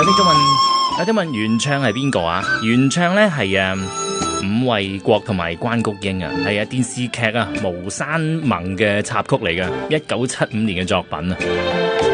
有啲問原唱係邊個啊？原唱咧係伍衛國同埋關菊英啊，係電視劇啊《巫山盟》嘅插曲嚟嘅，1975年嘅作品啊。